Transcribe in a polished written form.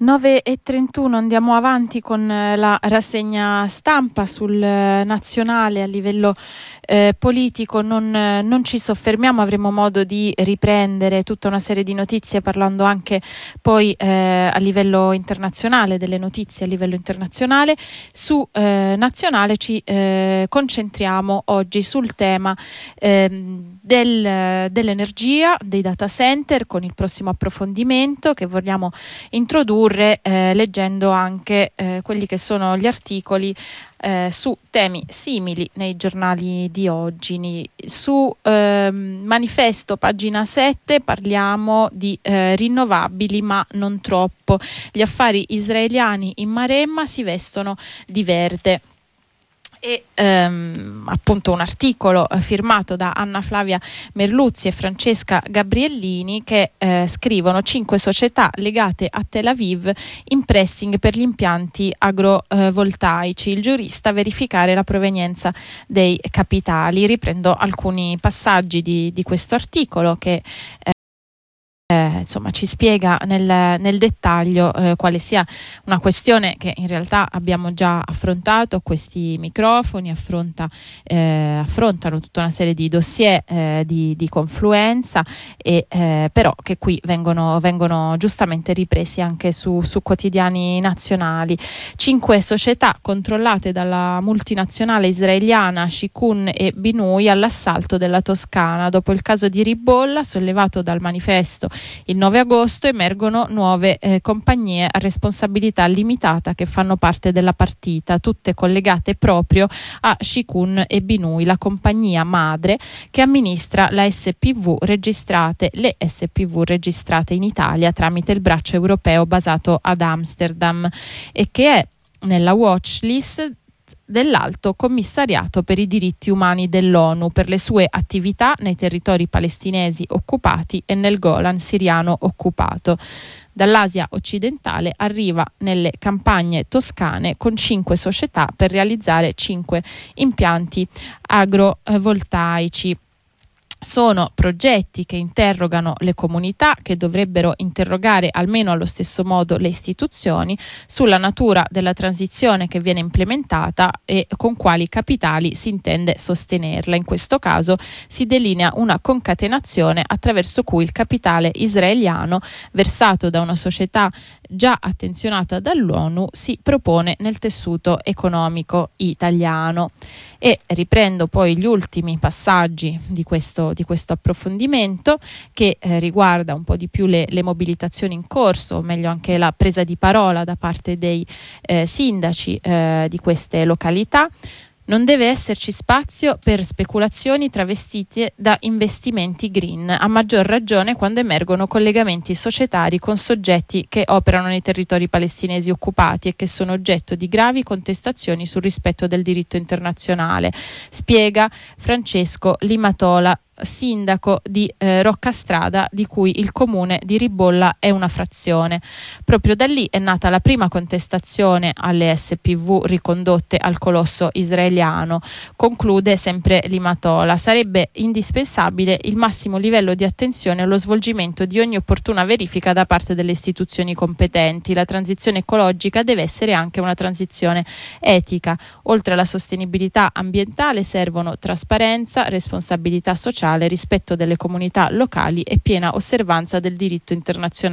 9:31, andiamo avanti con la rassegna stampa sul nazionale. A livello politico non ci soffermiamo, avremo modo di riprendere tutta una serie di notizie parlando anche poi a livello internazionale, delle notizie a livello internazionale. Su nazionale ci concentriamo oggi sul tema dell'energia, dei data center, con il prossimo approfondimento che vogliamo introdurre leggendo anche quelli che sono gli articoli su temi simili nei giornali di oggi. Su Manifesto, pagina 7, parliamo di rinnovabili ma non troppo. Gli affari israeliani in Maremma si vestono di verde. E appunto un articolo firmato da Anna Flavia Merluzzi e Francesca Gabriellini che scrivono: 5 società legate a Tel Aviv in pressing per gli impianti agrovoltaici, il giurista verificare la provenienza dei capitali. Riprendo alcuni passaggi di questo articolo che insomma ci spiega nel dettaglio quale sia una questione che in realtà abbiamo già affrontato. Questi microfoni affrontano tutta una serie di dossier di confluenza e però che qui vengono giustamente ripresi anche su quotidiani nazionali. 5 società controllate dalla multinazionale israeliana Shikun e Binui all'assalto della Toscana. Dopo il caso di Ribolla sollevato dal Manifesto il 9 agosto emergono nuove compagnie a responsabilità limitata che fanno parte della partita, tutte collegate proprio a Shikun e Binui, la compagnia madre che amministra le SPV registrate in Italia tramite il braccio europeo basato ad Amsterdam e che è nella watchlist dell'Alto Commissariato per i diritti umani dell'ONU per le sue attività nei territori palestinesi occupati e nel Golan siriano occupato. Dall'Asia occidentale arriva nelle campagne toscane con 5 società per realizzare 5 impianti agrovoltaici. Sono progetti che interrogano le comunità, che dovrebbero interrogare almeno allo stesso modo le istituzioni sulla natura della transizione che viene implementata e con quali capitali si intende sostenerla. In questo caso si delinea una concatenazione attraverso cui il capitale israeliano, versato da una società già attenzionata dall'ONU, si propone nel tessuto economico italiano. E riprendo poi gli ultimi passaggi di questo approfondimento che riguarda un po' di più le mobilitazioni in corso, o meglio anche la presa di parola da parte dei sindaci di queste località. Non deve esserci spazio per speculazioni travestite da investimenti green, a maggior ragione quando emergono collegamenti societari con soggetti che operano nei territori palestinesi occupati e che sono oggetto di gravi contestazioni sul rispetto del diritto internazionale, spiega Francesco Limatola, sindaco di Roccastrada, di cui il comune di Ribolla è una frazione. Proprio da lì è nata la prima contestazione alle SPV ricondotte al colosso israeliano. Conclude sempre Limatola: sarebbe indispensabile il massimo livello di attenzione allo svolgimento di ogni opportuna verifica da parte delle istituzioni competenti. La transizione ecologica deve essere anche una transizione etica. Oltre alla sostenibilità ambientale servono trasparenza, responsabilità sociale, rispetto delle comunità locali e piena osservanza del diritto internazionale.